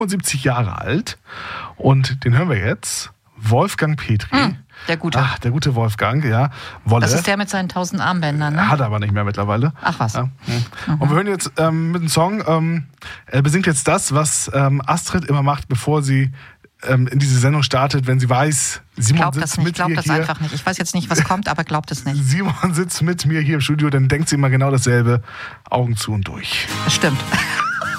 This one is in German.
75 Jahre alt und den hören wir jetzt. Wolfgang Petri. Der Gute. Ach, der gute Wolfgang, ja. Wolle. Das ist der mit seinen 1000 Armbändern, ne? Hat er aber nicht mehr mittlerweile. Ach was. Ja. Und wir hören jetzt mit dem Song, er besingt jetzt das, was Astrid immer macht, bevor sie in diese Sendung startet, wenn sie weiß, Simon sitzt mit mir hier. Ich glaube das einfach nicht. Ich weiß jetzt nicht, was kommt, aber glaubt es nicht. Simon sitzt mit mir hier im Studio, dann denkt sie immer genau dasselbe. Augen zu und durch. Das stimmt.